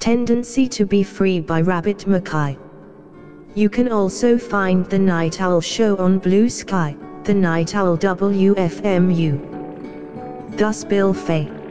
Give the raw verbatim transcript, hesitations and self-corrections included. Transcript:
Tendency to Be Free by Rabbit Mackay. You can also find The Night Owl Show on Blue Sky, The Night Owl W F M U. Thus Bill Fay.